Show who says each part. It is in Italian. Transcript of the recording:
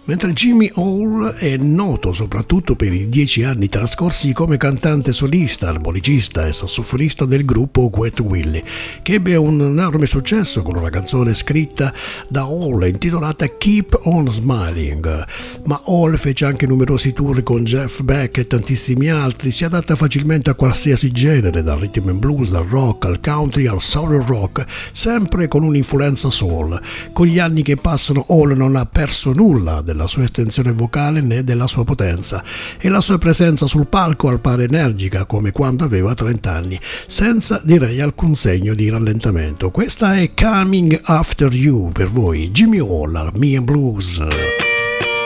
Speaker 1: Mentre Jimmy Hall è noto soprattutto per i 10 anni trascorsi come cantante solista, armonicista e sassofonista del gruppo Wet Willie, che ebbe un enorme successo con una canzone scritta da Hall intitolata Keep on Smiling. Ma Hall fece anche numerosi tour con Jeff Beck e tantissimi altri, si adatta facilmente a qualsiasi genere, dal rhythm and blues, al rock, al country, al southern rock, sempre con un'influenza soul. Con gli anni che passano Hall non ha perso nulla della sua estensione vocale né della sua potenza, e la sua presenza sul palco appare energica come quando aveva 30 anni, senza direi alcun segno di rallentamento. Questa è Coming After You per voi, Jimmy Hall, Me and Blues.